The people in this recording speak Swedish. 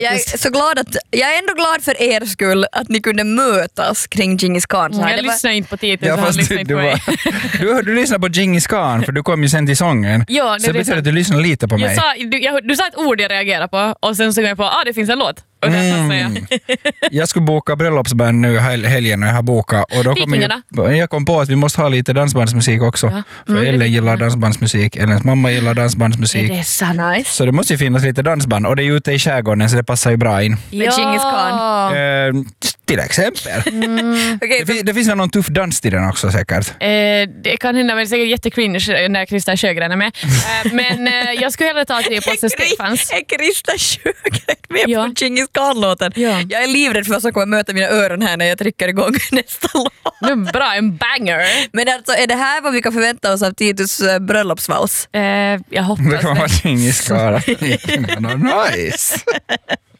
Jag är så glad jag är ändå glad för er skull att ni kunde mötas kring Djingis Khan. Jag lyssnar inte på Titus. Ja, fast du lyssnar på Djingis Khan för du kom ju sen till sången. Ja, så det betyder att du lyssnar lite på mig. Du sa ett ord jag reagerade på och sen så kom jag på det finns en låt. Och jag skulle boka bröllopsband nu helgen och jag har bokat. Och då jag kom på att vi måste ha lite dansbandsmusik också. Ja. För Ellen gillar dansbandsmusik, Ellens mamma gillar dansbandsmusik. Det är så nice. Så det måste ju finnas lite dansband och det är ute i skärgården så det passar ju bra in. Med Djingis Khan. Till exempel. Okay, det finns väl någon tuff dans till den också säkert. Det kan hända, men säkert jättecringe när Krista Sjögren är med. Men jag skulle hellre ta till på Stefans. Är Krista Sjögren med på Djingis Khan-låten? Ja. Jag är livrädd för vad som kommer möta mina öron här när jag trycker igång nästa låt. Det är bra, en banger. Men alltså, är det här vad vi kan förvänta oss av Titus bröllopsvals? Jag hoppas det. Kommer vara Djingis Khan. Nice.